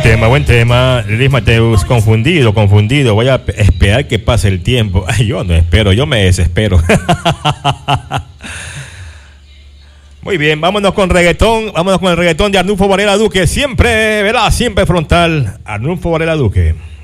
Buen tema. Liz Mateus, confundido. Voy a esperar que pase el tiempo. Ay, yo no espero, yo me desespero. Muy bien, vámonos con reggaetón. Vámonos con el reggaetón de Arnulfo Varela Duque. Siempre, ¿verdad? Siempre frontal. Arnulfo Varela Duque.